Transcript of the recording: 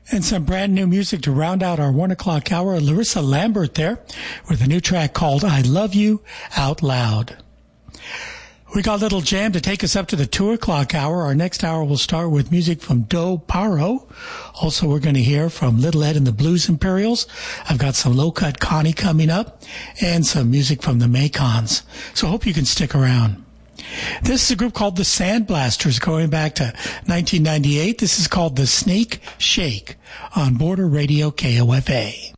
And some brand new music to round out our 1 o'clock hour. Larissa Lambert there with a new track called I Love You Out Loud. We got a little jam to take us up to the 2 o'clock hour. Our next hour will start with music from Do Paro. Also, we're going to hear from Little Ed and the Blues Imperials. I've got some Low Cut Connie coming up and some music from the Maycons. So I hope you can stick around. This is a group called the Sandblasters going back to 1998. This is called the Snake Shake on Border Radio KOFA.